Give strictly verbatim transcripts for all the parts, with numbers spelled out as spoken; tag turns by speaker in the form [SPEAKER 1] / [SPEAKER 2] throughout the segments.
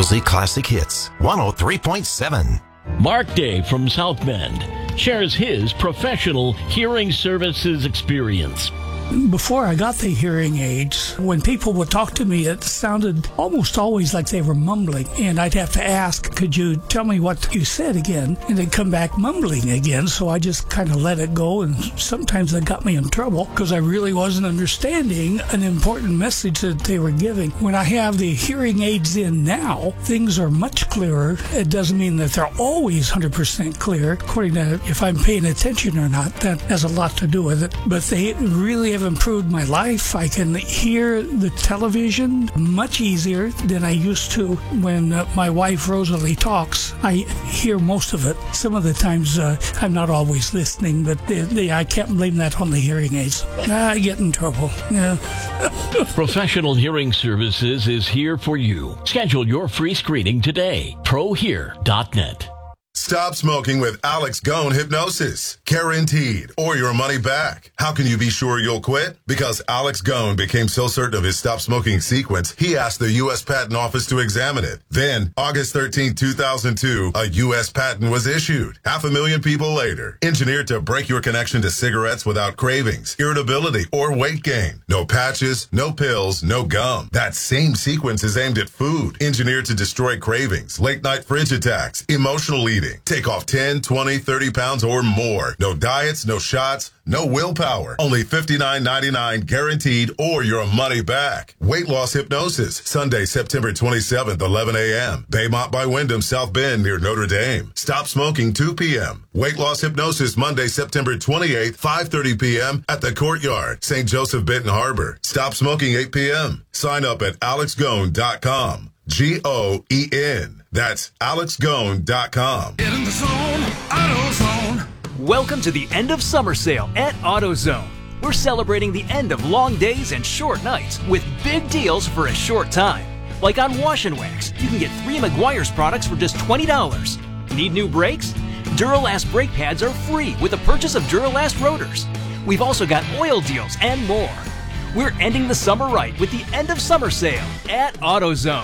[SPEAKER 1] Josie Classic Hits, one oh three point seven.
[SPEAKER 2] Mark Day from South Bend shares his professional hearing services experience.
[SPEAKER 3] Before I got the hearing aids, when people would talk to me, it sounded almost always like they were mumbling. And I'd have to ask, could you tell me what you said again? And they'd come back mumbling again. So I just kind of let it go. And sometimes that got me in trouble because I really wasn't understanding an important message that they were giving. When I have the hearing aids in now, things are much clearer. It doesn't mean that they're always one hundred percent clear. According to if I'm paying attention or not, that has a lot to do with it. But they really have improved my life. I can hear the television much easier than I used to when uh, my wife Rosalie talks. I hear most of it. Some of the times uh, I'm not always listening, but they, they, I can't blame that on the hearing aids. I get in trouble. Yeah.
[SPEAKER 2] Professional Hearing Services is here for you. Schedule your free screening today. pro hear dot net.
[SPEAKER 4] Stop smoking with Alex Gone Hypnosis. Guaranteed, or your money back. How can you be sure you'll quit? Because Alex Gone became so certain of his stop smoking sequence, he asked the U S Patent Office to examine it. Then, August thirteenth, two thousand two, a U S patent was issued. Half a million people later. Engineered to break your connection to cigarettes without cravings, irritability, or weight gain. No patches, no pills, no gum. That same sequence is aimed at food. Engineered to destroy cravings, late night fridge attacks, emotional eating. Take off ten, twenty, thirty pounds or more. No diets, no shots, no willpower. Only fifty-nine ninety-nine guaranteed or your money back. Weight loss hypnosis. Sunday, September twenty-seventh, eleven a.m. Baymont by Wyndham, South Bend near Notre Dame. Stop smoking two p.m. Weight loss hypnosis Monday, September twenty-eighth, five thirty p.m. at the Courtyard, Saint Joseph, Benton Harbor. Stop smoking eight p.m. Sign up at alex gone dot com. G O E N. That's alex gone dot com.
[SPEAKER 5] Get in the zone, AutoZone. Welcome to the end of summer sale at AutoZone. We're celebrating the end of long days and short nights with big deals for a short time. Like on Wash and Wax, you can get three Meguiar's products for just twenty dollars. Need new brakes? Duralast brake pads are free with the purchase of Duralast rotors. We've also got oil deals and more. We're ending the summer right with the end of summer sale at AutoZone.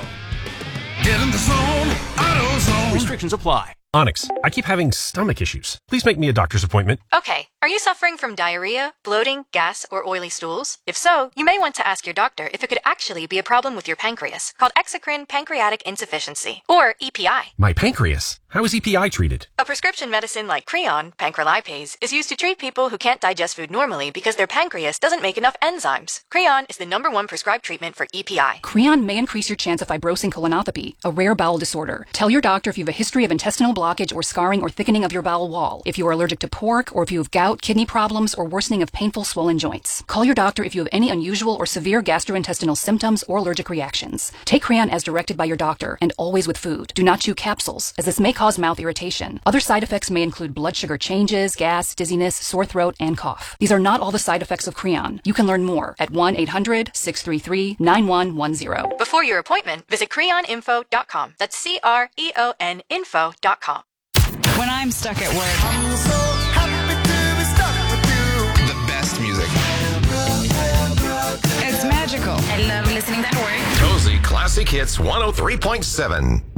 [SPEAKER 5] Get in the zone, AutoZone. Restrictions apply.
[SPEAKER 6] Onyx, I keep having stomach issues. Please make me a doctor's appointment.
[SPEAKER 7] Okay, are you suffering from diarrhea, bloating, gas, or oily stools? If so, you may want to ask your doctor if it could actually be a problem with your pancreas, called exocrine pancreatic insufficiency, or E P I.
[SPEAKER 6] My pancreas? How is E P I treated?
[SPEAKER 7] A prescription medicine like Creon, pancrelipase, is used to treat people who can't digest food normally because their pancreas doesn't make enough enzymes. Creon is the number one prescribed treatment for E P I.
[SPEAKER 8] Creon may increase your chance of fibrosing colonopathy, a rare bowel disorder. Tell your doctor if you have a history of intestinal blockage or scarring or thickening of your bowel wall, if you are allergic to pork, or if you have gout, kidney problems, or worsening of painful swollen joints. Call your doctor if you have any unusual or severe gastrointestinal symptoms or allergic reactions. Take Creon as directed by your doctor, and always with food. Do not chew capsules, as this may cause mouth irritation. Other side effects may include blood sugar changes, gas, dizziness, sore throat, and cough. These are not all the side effects of Creon. You can learn more at one eight hundred, six three three, nine one one zero.
[SPEAKER 7] Before your appointment, visit creon info dot com. That's C R E O N info dot com.
[SPEAKER 9] When I'm stuck at work,
[SPEAKER 10] I'm so happy to be stuck with you.
[SPEAKER 11] The best music.
[SPEAKER 9] It's magical.
[SPEAKER 12] I love listening to work.
[SPEAKER 1] Josie Classic Hits one oh three point seven.